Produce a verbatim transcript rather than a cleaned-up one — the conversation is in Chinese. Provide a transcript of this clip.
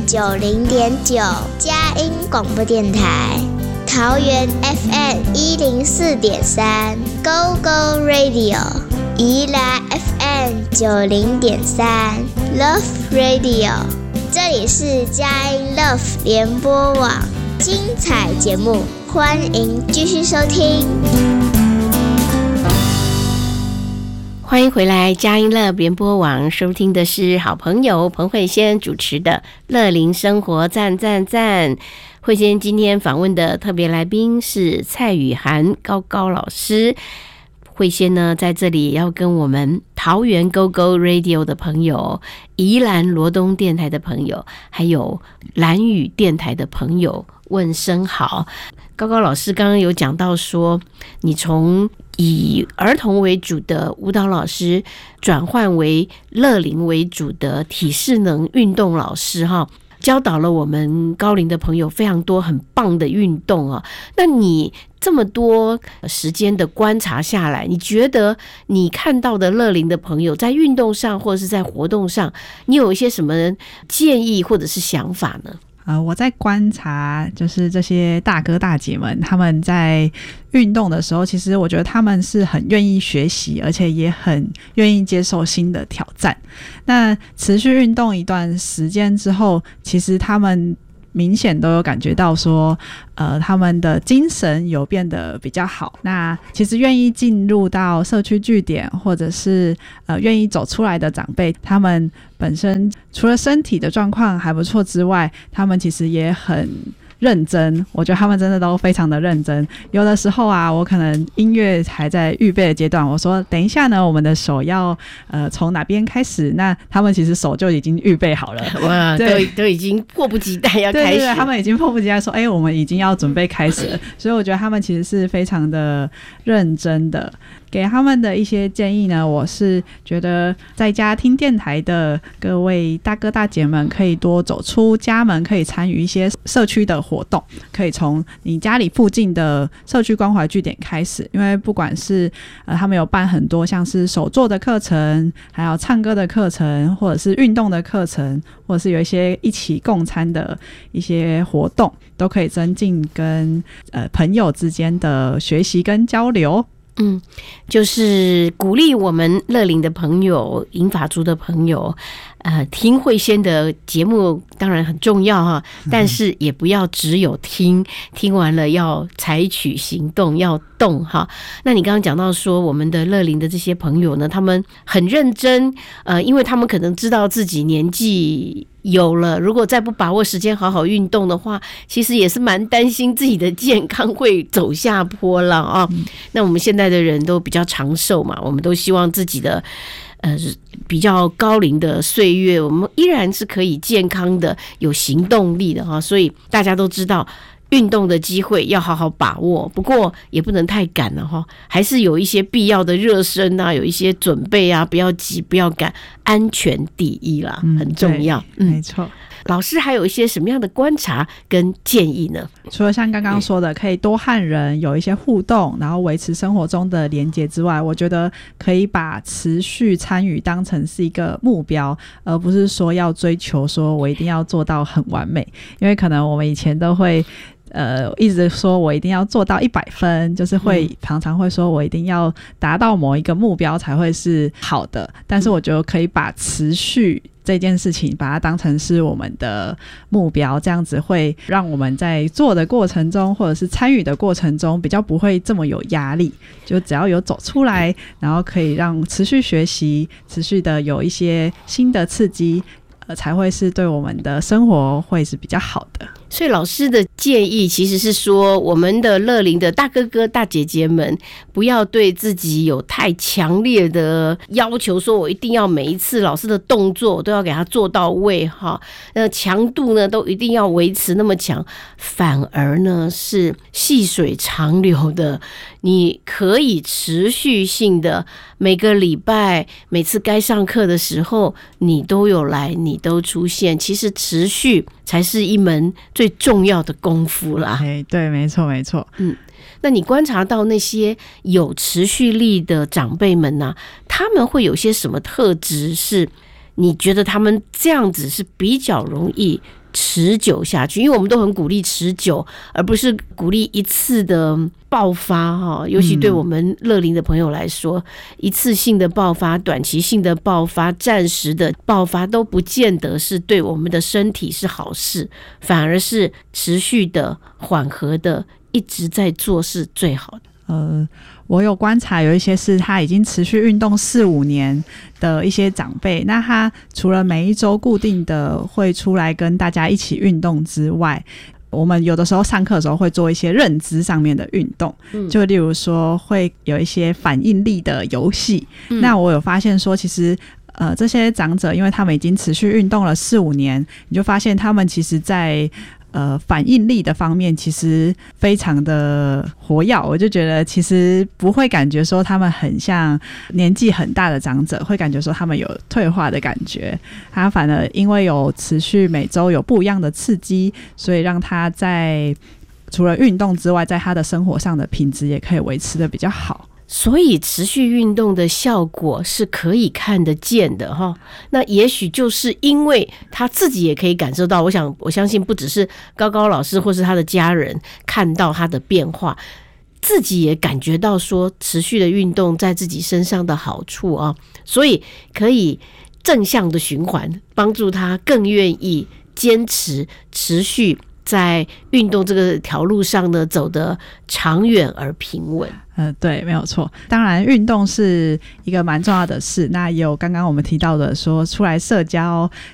九零点九，佳音广播电台。桃园 F M 一零四点三 ，Go Go Radio。宜兰 F M 九零点三 ，Love Radio。这里是佳音 Love 联播网，精彩节目，欢迎继续收听。 欢迎回来，佳音乐联播网，收听的是好朋友彭慧仙主持的乐龄生活赞赞赞。慧仙今天访问的特别来宾是蔡宇涵高高老师。慧仙呢，在这里要跟我们桃园 Go Go Radio 的朋友、宜兰罗东电台的朋友，还有兰屿电台的朋友问声好。高高老师刚刚有讲到说，你从以儿童为主的舞蹈老师转换为乐龄为主的体适能运动老师哈，教导了我们高龄的朋友非常多很棒的运动啊。那你这么多时间的观察下来，你觉得你看到的乐龄的朋友在运动上或者是在活动上，你有一些什么建议或者是想法呢？ 呃，我在观察就是这些大哥大姐们他们在运动的时候，其实我觉得他们是很愿意学习，而且也很愿意接受新的挑战。那持续运动一段时间之后，其实他们明显都有感觉到说呃，他们的精神有变得比较好。那其实愿意进入到社区据点或者是呃愿意走出来的长辈，他们本身除了身体的状况还不错之外，他们其实也很认真，我觉得他们真的都非常的认真。有的时候啊，我可能音乐还在预备的阶段，我说等一下呢，我们的手要呃从哪边开始，那他们其实手就已经预备好了， 哇，都都已经迫不及待要开始。 对对对，他们已经迫不及待说，哎、欸，我们已经要准备开始了。所以我觉得他们其实是非常的认真的。给他们的一些建议呢，我是觉得在家听电台的各位大哥大姐们可以多走出家门，可以参与一些社区的活动，可以从你家里附近的社区关怀据点开始。因为不管是呃他们有办很多像是手作的课程，还有唱歌的课程，或者是运动的课程，或者是有一些一起共餐的一些活动，都可以增进跟呃朋友之间的学习跟交流。 嗯，就是鼓励我们乐龄的朋友、银发族的朋友，呃，听慧仙的节目当然很重要哈，但是也不要只有听，听完了要采取行动，要动哈。那你刚刚讲到说，我们的乐龄的这些朋友呢，他们很认真，呃，因为他们可能知道自己年纪有了，如果再不把握时间好好运动的话，其实也是蛮担心自己的健康会走下坡了啊。嗯、那我们现在的人都比较长寿嘛，我们都希望自己的呃比较高龄的岁月，我们依然是可以健康的、有行动力的哈。所以大家都知道，运动的机会要好好把握，不过也不能太赶了哈，还是有一些必要的热身啊，有一些准备啊，不要急，不要赶，安全第一啦，嗯、很重要。 嗯，没错。 老师还有一些什么样的观察跟建议呢？ 除了像刚刚说的可以多和人有一些互动，然后维持生活中的连结之外，我觉得可以把持续参与当成是一个目标，而不是说要追求说我一定要做到很完美。因为可能我们以前都会呃，一直说我一定要做到一百分，就是会、嗯、常常会说我一定要达到某一个目标才会是好的。但是我觉得可以把持续这件事情把它当成是我们的目标，这样子会让我们在做的过程中或者是参与的过程中比较不会这么有压力。就只要有走出来，然后可以让持续学习，持续的有一些新的刺激，呃，才会是对我们的生活会是比较好的。 所以老师的建议其实是说，我们的乐龄的大哥哥大姐姐们不要对自己有太强烈的要求，说我一定要每一次老师的动作都要给他做到位哈，那强度呢都一定要维持那么强，反而呢是细水长流的，你可以持续性的每个礼拜每次该上课的时候你都有来，你都出现，其实持续才是一门最重要的功夫啦。 欸、对，没错没错。 嗯，那你观察到那些有持续力的长辈们呢、啊，他们会有些什么特质是你觉得他们这样子是比较容易持久下去，因为我们都很鼓励持久，而不是鼓励一次的爆发哈。尤其对我们乐龄的朋友来说，嗯、一次性的爆发、短期性的爆发、暂时的爆发都不见得是对我们的身体是好事，反而是持续的、缓和的一直在做是最好的。 呃，我有观察有一些是他已经持续运动四五年的一些长辈，那他除了每一周固定的会出来跟大家一起运动之外，我们有的时候上课的时候会做一些认知上面的运动，嗯、就例如说会有一些反应力的游戏。嗯、那我有发现说，其实呃这些长者，因为他们已经持续运动了四五年，你就发现他们其实在呃，反应力的方面其实非常的活跃，我就觉得其实不会感觉说他们很像年纪很大的长者，会感觉说他们有退化的感觉。他反而因为有持续每周有不一样的刺激，所以让他在除了运动之外，在他的生活上的品质也可以维持的比较好。 所以持续运动的效果是可以看得见的哈。那也许就是因为他自己也可以感受到，我想我相信不只是高高老师或是他的家人看到他的变化，自己也感觉到说持续的运动在自己身上的好处啊，所以可以正向的循环，帮助他更愿意坚持持续在运动这个条路上呢走得长远而平稳。 呃，对，没有错。当然，运动是一个蛮重要的事。那也有刚刚我们提到的说，出来社交